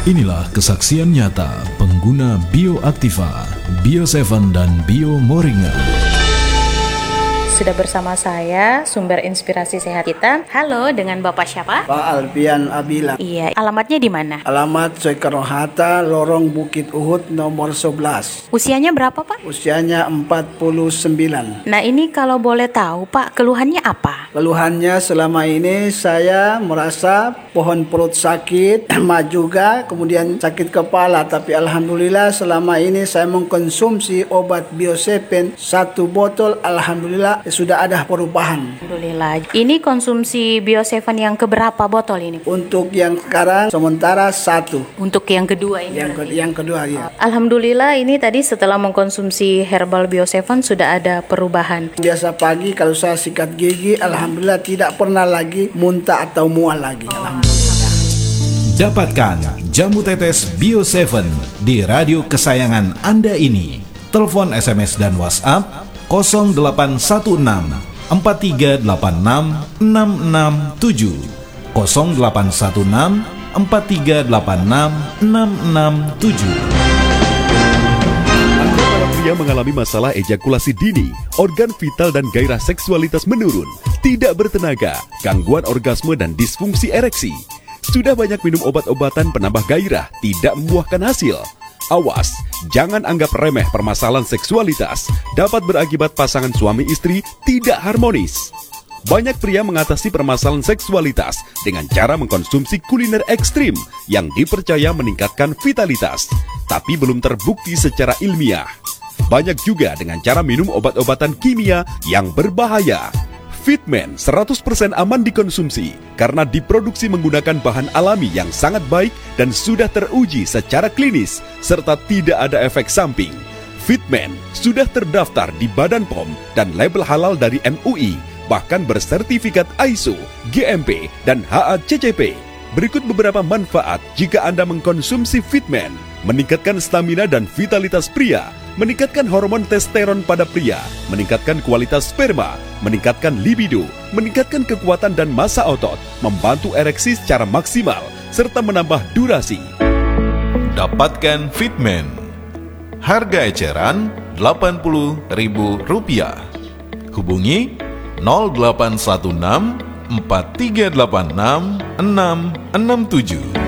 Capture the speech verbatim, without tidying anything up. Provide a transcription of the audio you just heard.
Inilah kesaksian nyata pengguna Bioaktiva, Bio tujuh dan Bio Moringa. Sudah bersama saya, sumber inspirasi sehat kita. Halo, dengan Bapak siapa? Pak Alfian Abila. Iya, alamatnya di mana? Alamat Soekarno-Hatta, Lorong Bukit Uhud, nomor sebelas. Usianya berapa, Pak? Usianya empat puluh sembilan. Nah, ini kalau boleh tahu, Pak, keluhannya apa? Keluhannya selama ini saya merasa pohon perut sakit, mah juga, kemudian sakit kepala. Tapi Alhamdulillah selama ini saya mengkonsumsi obat Bio tujuh satu botol, Alhamdulillah sudah ada perubahan. Alhamdulillah. Ini konsumsi Bio tujuh yang keberapa botol ini? Untuk yang sekarang sementara satu. Untuk yang kedua ini? Yang, ke, yang kedua ya. Alhamdulillah ini tadi setelah mengkonsumsi herbal Bio tujuh sudah ada perubahan. Biasa pagi kalau saya sikat gigi, Alhamdulillah tidak pernah lagi muntah atau mual lagi. Alhamdulillah. Dapatkan jamu tetes Bio tujuh di radio kesayangan Anda ini. Telepon, S M S dan WhatsApp nol delapan satu enam empat tiga delapan enam enam enam tujuh nol delapan satu enam empat tiga delapan enam enam enam tujuh. Anda para pria mengalami masalah ejakulasi dini, organ vital dan gairah seksualitas menurun, tidak bertenaga, gangguan orgasme dan disfungsi ereksi. Sudah banyak minum obat-obatan penambah gairah, tidak membuahkan hasil. Awas, jangan anggap remeh permasalahan seksualitas dapat berakibat pasangan suami istri tidak harmonis. Banyak pria mengatasi permasalahan seksualitas dengan cara mengkonsumsi kuliner ekstrim yang dipercaya meningkatkan vitalitas, tapi belum terbukti secara ilmiah. Banyak juga dengan cara minum obat-obatan kimia yang berbahaya. Fitman seratus persen aman dikonsumsi karena diproduksi menggunakan bahan alami yang sangat baik dan sudah teruji secara klinis serta tidak ada efek samping. Fitman sudah terdaftar di Badan P O M dan label halal dari M U I, bahkan bersertifikat I S O, G M P, dan H A C C P. Berikut beberapa manfaat jika Anda mengkonsumsi Fitman: meningkatkan stamina dan vitalitas pria, meningkatkan hormon testosteron pada pria, meningkatkan kualitas sperma, meningkatkan libido, meningkatkan kekuatan dan massa otot, membantu ereksi secara maksimal, serta menambah durasi. Dapatkan Fitman. Harga eceran delapan puluh ribu rupiah. Hubungi nol delapan satu enam empat tiga delapan enam enam enam tujuh.